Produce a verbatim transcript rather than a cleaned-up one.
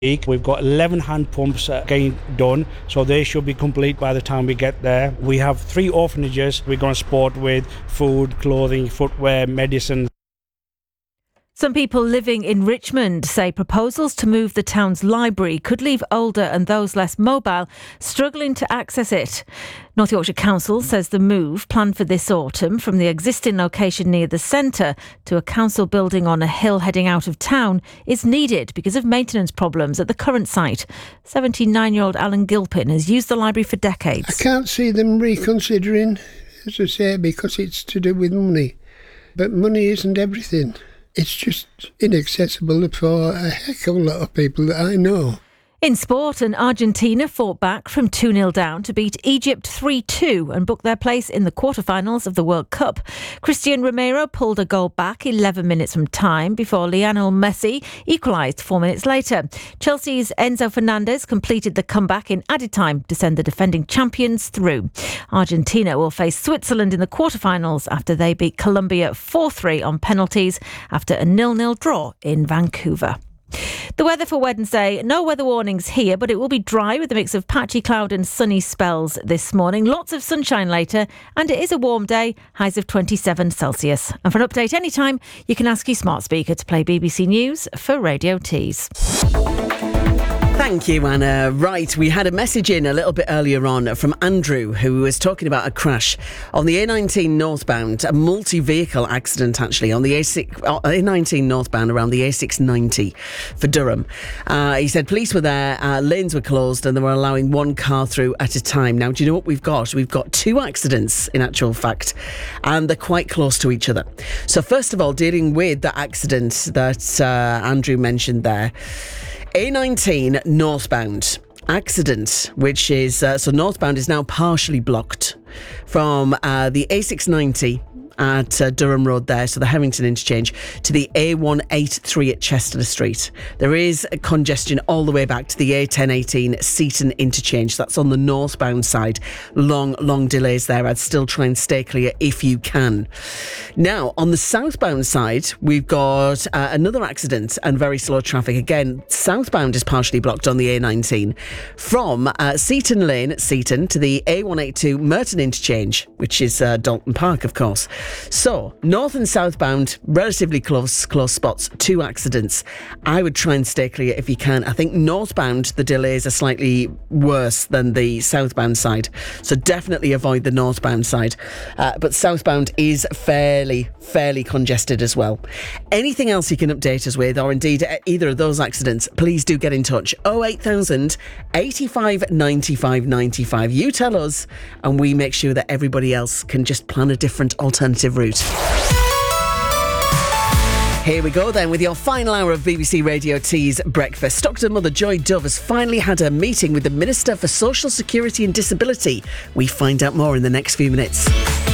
We've got eleven hand pumps uh, getting done, so they should be complete by the time we get there. We have three orphanages we're going to support with food, clothing, footwear, medicine. Some people living in Richmond say proposals to move the town's library could leave older and those less mobile struggling to access it. North Yorkshire Council says the move, planned for this autumn from the existing location near the centre to a council building on a hill heading out of town, is needed because of maintenance problems at the current site. seventy-nine-year-old Alan Gilpin has used the library for decades. I can't see them reconsidering, as I say, because it's to do with money. But money isn't everything. It's just inaccessible for a heck of a lot of people that I know. In sport, and Argentina fought back from two nil down to beat Egypt three two and book their place in the quarterfinals of the World Cup. Christian Romero pulled a goal back eleven minutes from time before Lionel Messi equalised four minutes later. Chelsea's Enzo Fernandez completed the comeback in added time to send the defending champions through. Argentina will face Switzerland in the quarterfinals after they beat Colombia four three on penalties after a nil nil draw in Vancouver. The weather for Wednesday, no weather warnings here, but it will be dry with a mix of patchy cloud and sunny spells this morning. Lots of sunshine later, and it is a warm day, highs of twenty-seven Celsius. And for an update anytime, you can ask your smart speaker to play B B C News for Radio Tees. Thank you, Anna. Right, we had a message in a little bit earlier on from Andrew, who was talking about a crash on the A nineteen northbound, a multi-vehicle accident actually on the A six, A nineteen northbound around the A six ninety for Durham. Uh, he said police were there, uh, lanes were closed and they were allowing one car through at a time. Now, do you know what we've got? We've got two accidents in actual fact, and they're quite close to each other. So first of all, dealing with the accident that uh, Andrew mentioned there, A nineteen northbound accident, which is, uh, so northbound is now partially blocked from uh, the A six ninety at uh, Durham Road there, so the Harrington interchange, to the A one eighty-three at Chester Street. There is a congestion all the way back to the A ten eighteen Seaton interchange. That's on the northbound side. Long, long delays there. I'd still try and stay clear if you can. Now, on the southbound side, we've got uh, another accident and very slow traffic. Again, southbound is partially blocked on the A nineteen from uh, Seaton Lane at Seaton to the A one eighty-two Merton interchange, which is uh, Dalton Park, of course. So, north and southbound, relatively close, close spots, two accidents. I would try and stay clear if you can. I think northbound, the delays are slightly worse than the southbound side. So definitely avoid the northbound side. Uh, but southbound is fairly, fairly congested as well. Anything else you can update us with, or indeed either of those accidents, please do get in touch. oh eight thousand, eighty-five, ninety-five, ninety-five. You tell us, and we make sure that everybody else can just plan a different alternative route. Here we go then with your final hour of B B C Radio Tees Breakfast. Doctor Mother Joy Dove has finally had a meeting with the Minister for Social Security and Disability. We find out more in the next few minutes.